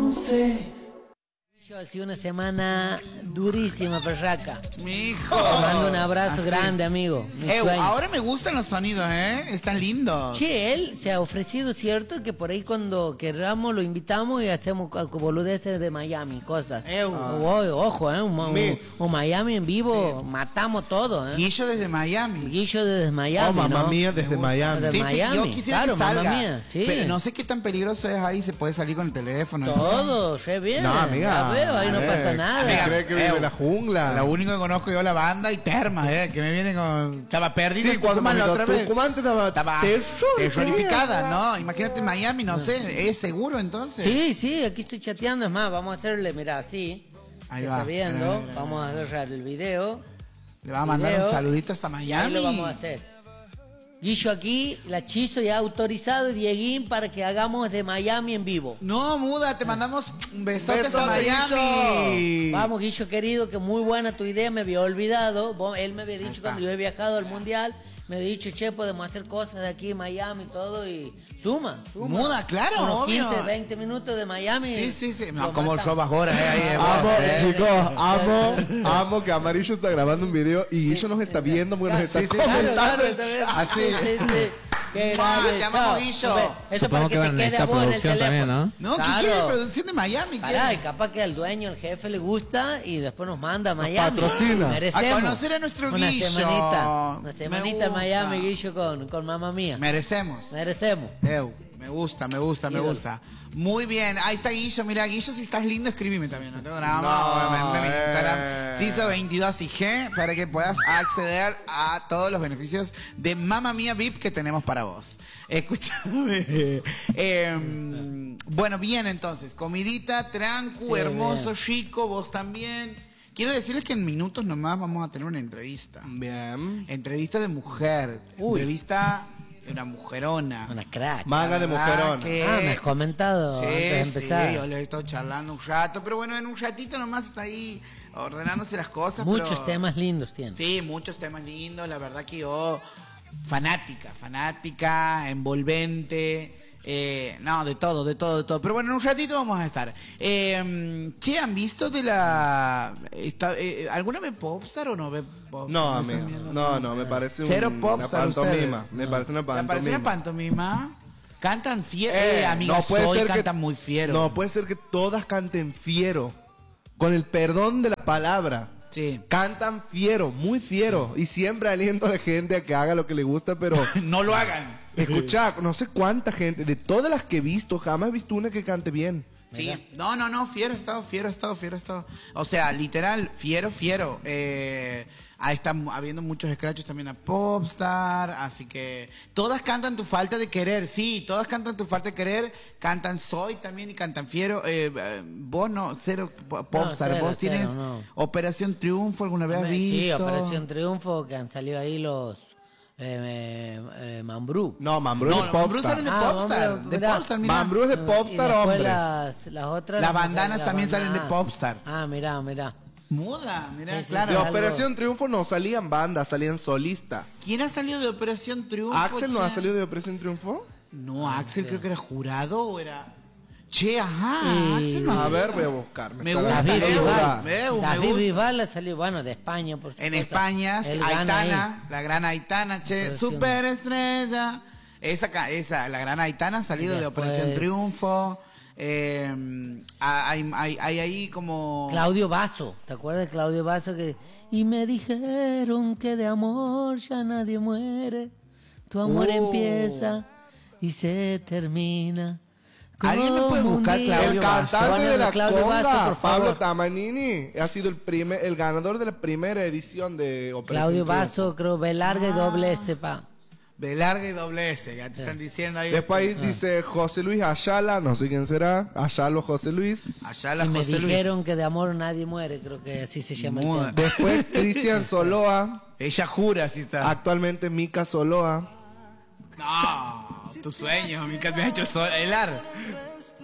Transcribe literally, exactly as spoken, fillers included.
once. Yo ha sido una semana durísima, perraca. Mijo. Te mando un abrazo Así. grande, amigo. Mi Eh, sueño. ahora me gustan los sonidos, ¿eh? Están lindos. Che, él se ha ofrecido, ¿cierto? Que por ahí cuando queramos lo invitamos y hacemos co- co- boludeces de Miami, cosas. Eu. Oh, ojo, ¿eh? Un, un- Mi- un Miami en vivo, matamos todo, ¿eh? Guillo desde Miami. Guillo desde Miami, Oh, mamá ¿no? mía, desde Miami. De Sí, sí, Miami, yo quisiera claro, que salga. mamá mía, sí. Pero no sé qué tan peligroso es ahí, se puede salir con el teléfono. Todo, re bien. No, amiga. Ya veo, ahí no eh, pasa nada. amiga, ¿Cree que vive eh, en la jungla? Lo único que conozco yo la banda y Terma, ¿eh? Que me viene con... Estaba perdida Sí, en cuando Tucumán me la vino otra vez. Tucumán te estaba Estaba terror- terrorificada, ¿no? Imagínate en Miami, no sé, ¿es seguro entonces? Sí, sí, aquí estoy chateando. Es más, vamos a hacerle, mira, así. Ahí que va. está viendo. Mira, mira, mira. Vamos a agarrar el video. Le va a mandar Video, un saludito hasta Y Miami. ahí lo vamos a hacer. Guillo aquí, la Chizo ya ha autorizado, Dieguín, para que hagamos de Miami en vivo. No, muda, te mandamos un besote Beso, hasta Miami. Vamos, Guillo querido, que muy buena tu idea, me había olvidado. Vos- Él me había dicho cuando yo he viajado al Mundial, me había dicho, che, podemos hacer cosas de aquí en Miami y todo, y suma, suma. Muda, claro, Unos obvio. quince, veinte minutos de Miami. Sí, sí, sí. No, Lo como matamos. robas horas, eh, ahí, eh, Amo, eh. chicos, amo, amo que Amarillo está grabando un video y Guillo nos está viendo porque nos está Sí, sí, Claro, comentando. claro, está bien. Así. Sí, sí, sí. Qué Mua, grande, te amamos, chao. Guillo. Eso para Supongo que te van a quede necesitar vos en el producción también, teléfono. ¿no? No, Claro. ¿qué quiere? Producción de Miami. Pará, y ¿quiere? capaz que al dueño, al jefe le gusta y después nos manda a Miami. patrocina. Merecemos. A conocer a nuestro una Guillo. Semanita, una Me semanita en gusta. Miami, Guillo, con, con mamá mía. Merecemos. Merecemos. Eu, me gusta, me gusta, me Ídolo. gusta. Muy bien, ahí está Guillo. Mira, Guillo, si estás lindo, escríbeme también. No tengo nada No, más, obviamente, mi eh. Instagram, Ciso veintidós I G, para que puedas acceder a todos los beneficios de Mamma Mía V I P que tenemos para vos. Escúchame. Eh, bueno, bien, entonces, comidita, trancu, Sí, hermoso, bien. chico, vos también. Quiero decirles que en minutos nomás vamos a tener una entrevista. Bien. Entrevista de mujer. Uy. Entrevista de una mujerona. Una crack. Manga de La verdad mujerón. que- Ah, me has comentado Sí, antes de empezar. sí, yo le he estado charlando un rato, pero bueno, en un ratito nomás está ahí ordenándose las cosas. Muchos pero- temas lindos tiene. Sí, muchos temas lindos, la verdad que yo, fanática, fanática, envolvente, eh, no, de todo, de todo, de todo. Pero bueno, en un ratito vamos a estar. Eh, che, ¿han visto de la... esta- eh, ¿Alguna ve Popstar o no ve Popstar? No, están amigo. viendo? No, no, me parece un- Cero una Popstar pantomima. ustedes. Me parece una ¿Te parece una pantomima. pantomima? Cantan fiero. Eh, Eh, amiga, soy, que cantan muy fiero. No, puede ser que todas canten fiero. Con el perdón de la palabra. Sí. Cantan fiero, muy fiero. Y siempre aliento a la gente a que haga lo que le gusta, pero No lo hagan. escucha, no sé cuánta gente, de todas las que he visto, jamás he visto una que cante bien. Sí, no, no, no, fiero he estado, fiero he estado, fiero he estado. O sea, literal, fiero, fiero. Eh, ahí están habiendo muchos scratches también a Popstar, así que todas cantan tu falta de querer, sí, todas cantan tu falta de querer, cantan Soy también y cantan fiero. Eh, eh, vos no, cero po- Popstar, cero, vos tienes cero, no. Operación Triunfo, ¿alguna vez has Sí, visto? Operación Triunfo, que han salido ahí los eh, eh, Mambrú. No, Mambrú No, es de los Mambrú Popstar. salen de Ah, Popstar, Mambrú, de mirá. Popstar, mirá. Mambrú es de Y Popstar, después hombres. Las, las otras. Las las bandanas las también salen de bandanas. Popstar. Ah, mirá, mirá. Muda, mira, Sí, sí, claro. De algo- Operación Triunfo no salían bandas, salían solistas. ¿Quién ha salido de Operación Triunfo? ¿Axel no ha che? salido de Operación Triunfo? No, Axel creo que era jurado o era... Che, ajá, Y- Axel no ha A salido. ver, voy a buscar. Me está gusta, dando David Leo, lugar. Bisbal. Leo, me David gusta. Bisbal ha salido, bueno, de España, por supuesto. En España, Él gana ahí. Aitana, la gran Aitana, che, Operación- superestrella. Esa, ca- esa, la gran Aitana ha salido Y de después- Operación Triunfo. Eh, hay, hay, hay ahí como... Claudio Basso, ¿te acuerdas de Claudio Basso? Que y me dijeron que de amor ya nadie muere, tu amor Uh. empieza y se termina. ¿Alguien me puede como un buscar día. Claudio El Basso? cantante Pónganle de la Claudio conga, Basso, por Pablo favor. Tamanini, ha sido el primer, el ganador de la primera edición de Operación Claudio Triunfo. Basso, creo, B larga y Ah. doble S, pa. De larga y doble S, ya te están diciendo ahí. Después ahí dice José Luis Ayala, no sé quién será, Ayala o José Luis. Allá la Y me José Luis. dijeron que de amor nadie muere, creo que así se llama el Muda. tema. Después Cristian Soloa, Ella jura si está. actualmente Mica Soloa. No, tu sueño, mi me ha hecho so- helar.